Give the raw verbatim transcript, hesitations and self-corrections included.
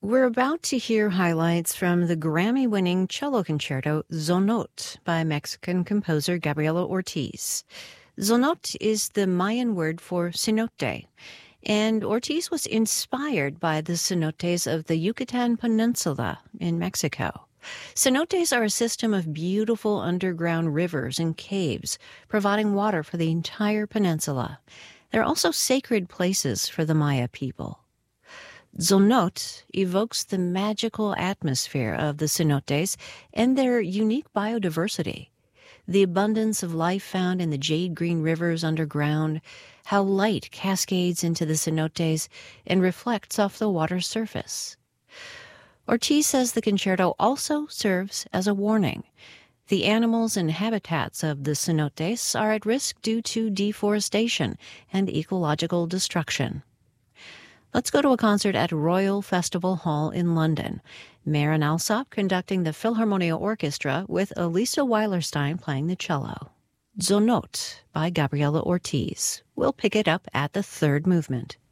We're about to hear highlights from the Grammy-winning cello concerto Zonot by Mexican composer Gabriela Ortiz. Zonot is the Mayan word for cenote, and Ortiz was inspired by the cenotes of the Yucatan Peninsula in Mexico. Cenotes are a system of beautiful underground rivers and caves, providing water for the entire peninsula. They're also sacred places for the Maya people. Zonot evokes the magical atmosphere of the cenotes and their unique biodiversity. The abundance of life found in the jade-green rivers underground, how light cascades into the cenotes and reflects off the water's surface. Ortiz says the concerto also serves as a warning. The animals and habitats of the cenotes are at risk due to deforestation and ecological destruction. Let's go to a concert at Royal Festival Hall in London. Maren Alsop conducting the Philharmonia Orchestra with Elisa Weilerstein playing the cello. Zonot by Gabriela Ortiz. We'll pick it up at the third movement.